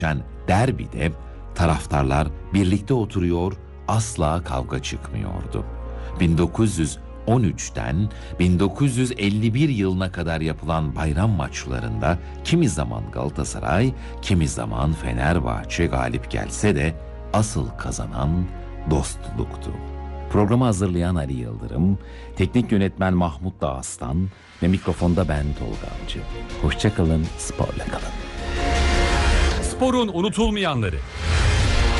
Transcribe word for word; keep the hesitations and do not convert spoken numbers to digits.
Yani derbide taraftarlar birlikte oturuyor, asla kavga çıkmıyordu. bin dokuz yüz on üçten bin dokuz yüz elli bir yılına kadar yapılan bayram maçlarında kimi zaman Galatasaray, kimi zaman Fenerbahçe galip gelse de asıl kazanan dostluktu. Programı hazırlayan Ali Yıldırım, teknik yönetmen Mahmut Dağıstan ve mikrofonda ben Tolga Avcı. Hoşça kalın, sporla kalın. Sporun unutulmayanları.